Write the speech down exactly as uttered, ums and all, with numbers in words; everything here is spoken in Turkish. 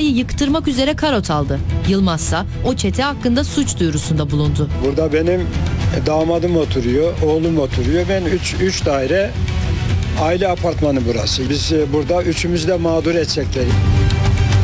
binayı yıktırmak üzere karot aldı. Yılmazsa o çete hakkında suç duyurusunda bulundu. Burada benim damadım oturuyor, oğlum oturuyor. Ben üç, üç daire aile apartmanı burası. Biz burada üçümüz de mağdur edecekleri.